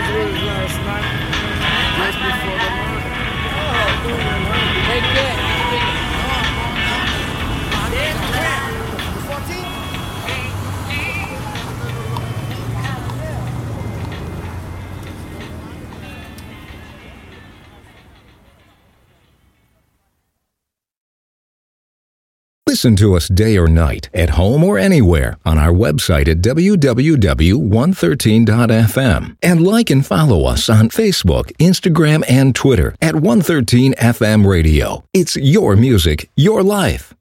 was last night, just before the murder. Take that. Listen to us day or night, at home or anywhere, on our website at www.113.fm. And like and follow us on Facebook, Instagram, and Twitter at 113 FM Radio. It's your music, your life.